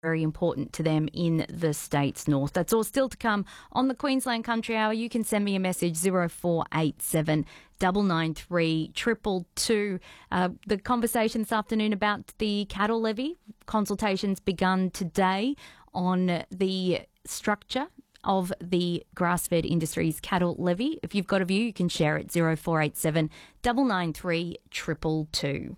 very important to them in the state's north. That's all still to come on the Queensland Country Hour. You can send me a message 0487 993 222. The conversation this afternoon about the cattle levy. Consultations begun today on the structure of the grass-fed industries cattle levy. If you've got a view, you can share it 0487 993 222.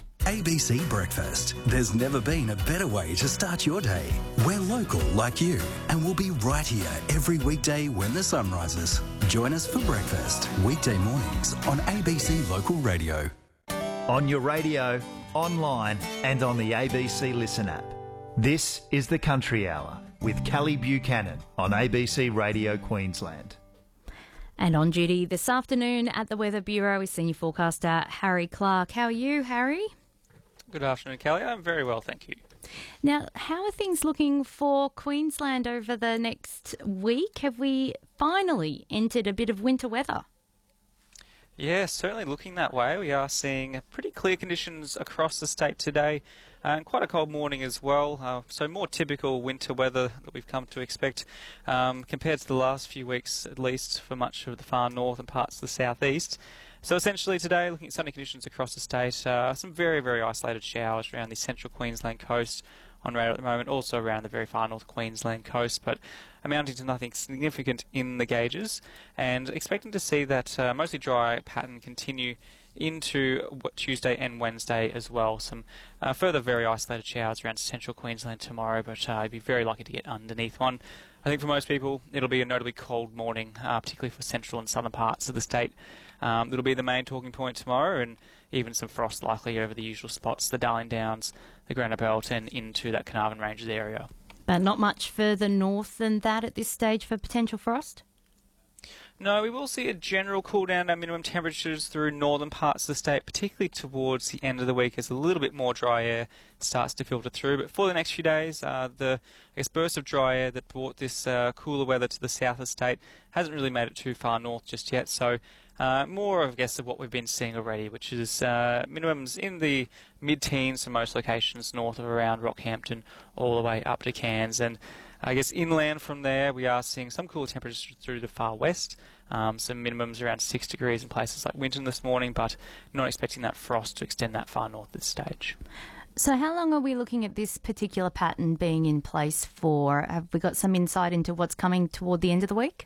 ABC Breakfast. There's never been a better way to start your day. We're local like you, and we'll be right here every weekday when the sun rises. Join us for breakfast, weekday mornings on ABC Local Radio. On your radio, online and on the ABC Listen app. This is the Country Hour with Kelly Buchanan on ABC Radio Queensland. And on duty this afternoon at the Weather Bureau is Senior Forecaster Harry Clark. How are you, Harry? Good afternoon, Kelly. I'm very well, thank you. Now, how are things looking for Queensland over the next week? Have we finally entered a bit of winter weather? Yeah, certainly looking that way. We are seeing pretty clear conditions across the state today and quite a cold morning as well. So more typical winter weather that we've come to expect compared to the last few weeks, at least for much of the far north and parts of the southeast. So essentially today, looking at sunny conditions across the state, some very, very isolated showers around the central Queensland coast on radar at the moment, also around the very far north Queensland coast, but amounting to nothing significant in the gauges, and expecting to see that mostly dry pattern continue into Tuesday and Wednesday as well. Some further very isolated showers around central Queensland tomorrow, but I'd be very lucky to get underneath one. I think for most people it'll be a notably cold morning, particularly for central and southern parts of the state. It'll be the main talking point tomorrow, and even some frost likely over the usual spots, the Darling Downs, the Granite Belt and into that Carnarvon Ranges area. But not much further north than that at this stage for potential frost? No, we will see a general cool down our minimum temperatures through northern parts of the state, particularly towards the end of the week as a little bit more dry air starts to filter through. But for the next few days, the burst of dry air that brought this cooler weather to the south of the state hasn't really made it too far north just yet. So more, I guess, of what we've been seeing already, which is minimums in the mid-teens for most locations north of around Rockhampton all the way up to Cairns. And I guess inland from there, we are seeing some cooler temperatures through the far west. Some minimums around 6 degrees in places like Winton this morning, but not expecting that frost to extend that far north at this stage. So how long are we looking at this particular pattern being in place for? Have we got some insight into what's coming toward the end of the week?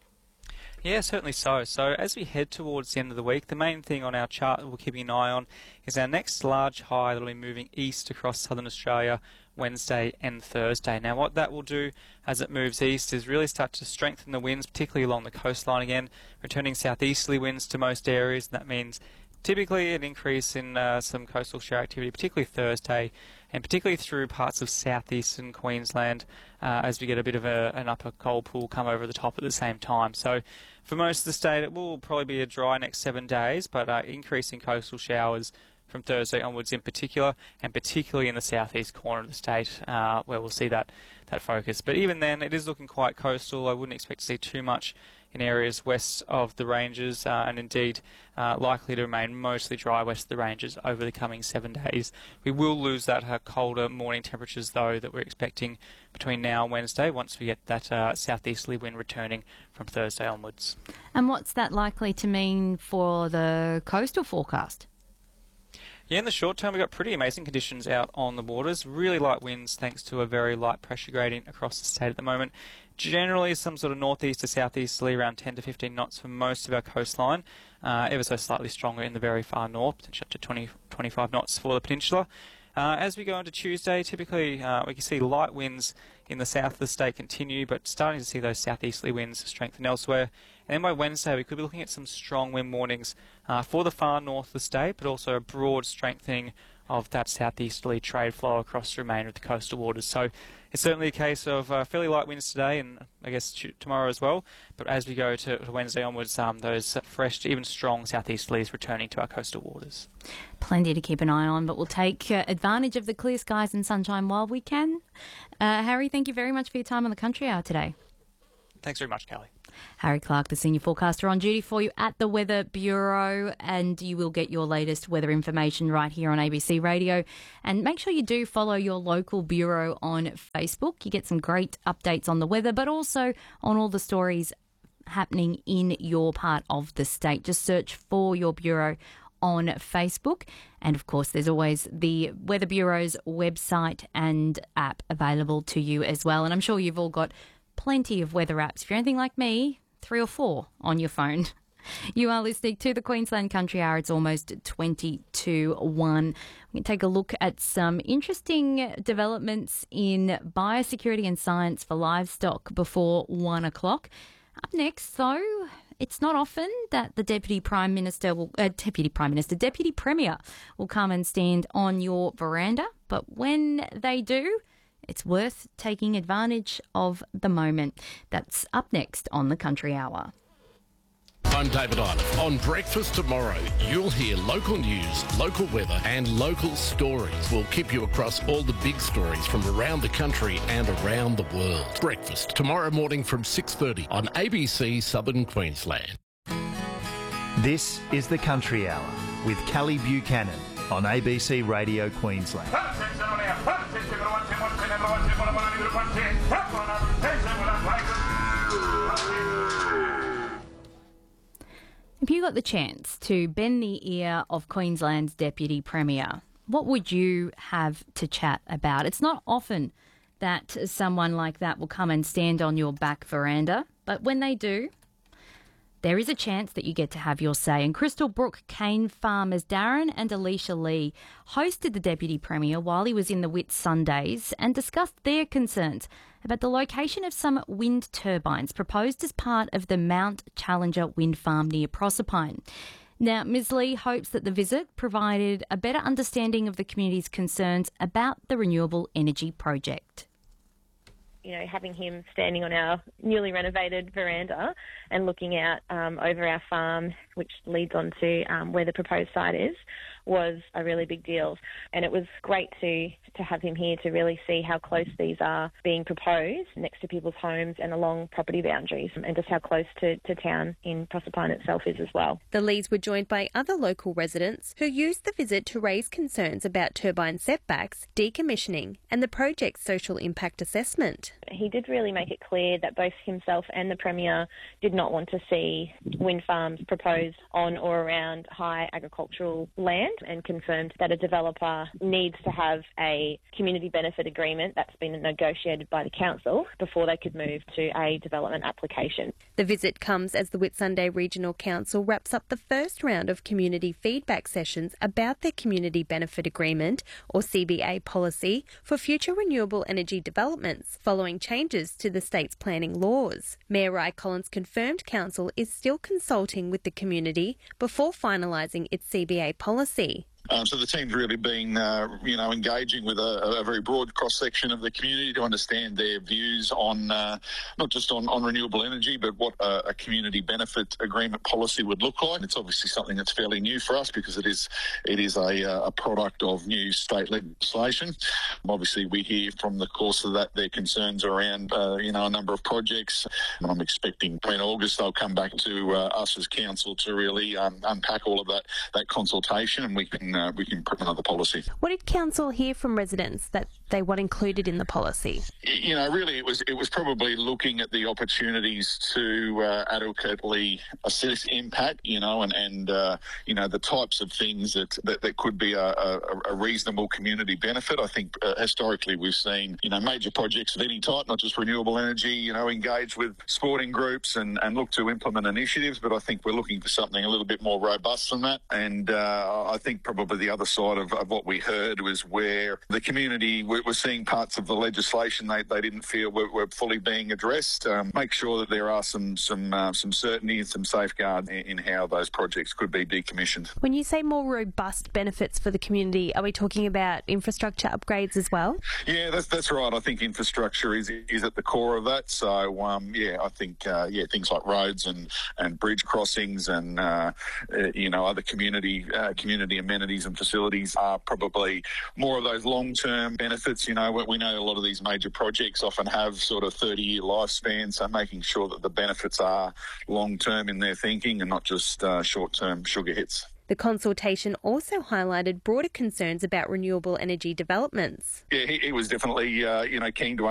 Yeah, certainly so. So as we head towards the end of the week, the main thing on our chart that we're keeping an eye on is our next large high that will be moving east across southern Australia Wednesday and Thursday. Now what that will do as it moves east is really start to strengthen the winds, particularly along the coastline again, returning southeasterly winds to most areas. And that means typically an increase in some coastal shower activity, particularly Thursday, and particularly through parts of southeastern Queensland as we get a bit of an upper cold pool come over the top at the same time. So for most of the state, it will probably be a dry next 7 days, but increasing coastal showers from Thursday onwards in particular, and particularly in the southeast corner of the state where we'll see that focus. But even then, it is looking quite coastal. I wouldn't expect to see too much in areas west of the ranges, and indeed likely to remain mostly dry west of the ranges over the coming 7 days. We will lose that colder morning temperatures, though, that we're expecting between now and Wednesday once we get that southeasterly wind returning from Thursday onwards. And what's that likely to mean for the coastal forecast? Yeah, in the short term, we've got pretty amazing conditions out on the waters. Really light winds thanks to a very light pressure gradient across the state at the moment. Generally, some sort of northeast to southeasterly, around 10 to 15 knots for most of our coastline. Ever so slightly stronger in the very far north, potentially up to 20, 25 knots for the peninsula. As we go into Tuesday, typically we can see light winds in the south of the state continue, but starting to see those southeasterly winds strengthen elsewhere. And then by Wednesday, we could be looking at some strong wind warnings for the far north of the state, but also a broad strengthening of that southeasterly trade flow across the remainder of the coastal waters. So it's certainly a case of fairly light winds today, and I guess tomorrow as well. But as we go to Wednesday onwards, those fresh to even strong southeasterlies returning to our coastal waters. Plenty to keep an eye on, but we'll take advantage of the clear skies and sunshine while we can. Harry, thank you very much for your time on the Country Hour today. Thanks very much, Kelly. Harry Clark, the senior forecaster on duty for you at the Weather Bureau, and you will get your latest weather information right here on ABC Radio. And make sure you do follow your local bureau on Facebook. You get some great updates on the weather, but also on all the stories happening in your part of the state. Just search for your bureau on Facebook. And of course, there's always the Weather Bureau's website and app available to you as well. And I'm sure you've all got plenty of weather apps. If you're anything like me, 3 or 4 on your phone. You are listening to the Queensland Country Hour. It's almost 20 to 1. We can take a look at some interesting developments in biosecurity and science for livestock before 1 o'clock. Up next, though, it's not often that the Deputy Premier will come and stand on your veranda, but when they do, it's worth taking advantage of the moment. That's up next on the Country Hour. I'm David Iliff. On Breakfast Tomorrow, you'll hear local news, local weather and local stories. We'll keep you across all the big stories from around the country and around the world. Breakfast tomorrow morning from 6:30 on ABC Southern Queensland. This is the Country Hour with Callie Buchanan on ABC Radio Queensland. If you got the chance to bend the ear of Queensland's Deputy Premier, what would you have to chat about? It's not often that someone like that will come and stand on your back veranda, but when they do, there is a chance that you get to have your say. And Crystal Brook cane farmers Darren and Alicia Lee hosted the Deputy Premier while he was in the Whitsundays and discussed their concerns about the location of some wind turbines proposed as part of the Mount Challenger wind farm near Proserpine. Now, Ms Lee hopes that the visit provided a better understanding of the community's concerns about the renewable energy project. You know, having him standing on our newly renovated veranda and looking out over our farm, which leads on to where the proposed site is, was a really big deal. And it was great to have him here to really see how close these are being proposed next to people's homes and along property boundaries, and just how close to town in Proserpine itself is as well. The Lees were joined by other local residents who used the visit to raise concerns about turbine setbacks, decommissioning and the project's social impact assessment. He did really make it clear that both himself and the Premier did not want to see wind farms proposed on or around high agricultural land, and confirmed that a developer needs to have a community benefit agreement that's been negotiated by the council before they could move to a development application. The visit comes as the Whitsunday Regional Council wraps up the first round of community feedback sessions about their community benefit agreement, or CBA policy, for future renewable energy developments following changes to the state's planning laws. Mayor Ry Collins confirmed council is still consulting with the community before finalising its CBA policy. So the team's really been, engaging with a very broad cross-section of the community to understand their views on not just on renewable energy, but what a community benefit agreement policy would look like. It's obviously something that's fairly new for us because it is a product of new state legislation. Obviously, we hear from the course of that their concerns around, a number of projects. And I'm expecting in August they'll come back to us as council to really unpack all of that consultation, and we can put another policy. What did council hear from residents that they want included in the policy? Really it was probably looking at the opportunities to adequately assess impact, and the types of things that could be a reasonable community benefit. I think historically we've seen, major projects of any type, not just renewable energy, engage with sporting groups and look to implement initiatives, but I think we're looking for something a little bit more robust than that. And I think probably the other side of what we heard was where the community were seeing parts of the legislation they didn't feel were fully being addressed. Make sure that there are some certainty and some safeguards in how those projects could be decommissioned. When you say more robust benefits for the community, are we talking about infrastructure upgrades as well? Yeah, that's right. I think infrastructure is at the core of that. So I think things like roads and bridge crossings and other community amenities and facilities are probably more of those long-term benefits benefits. You know, we know a lot of these major projects often have sort of 30-year lifespans, so making sure that the benefits are long-term in their thinking and not just short-term sugar hits. The consultation also highlighted broader concerns about renewable energy developments. Yeah, he was definitely, keen to